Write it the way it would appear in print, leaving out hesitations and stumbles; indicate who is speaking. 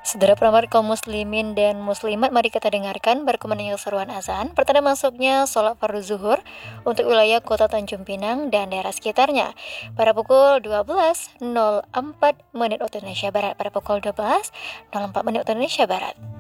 Speaker 1: Saudara pelamar kaum muslimin dan muslimat, mari kita dengarkan berkumandangnya seruan azan pertanda masuknya sholat fardu zuhur untuk wilayah kota Tanjung Pinang dan daerah sekitarnya pada pukul 12.04 waktu Indonesia Barat.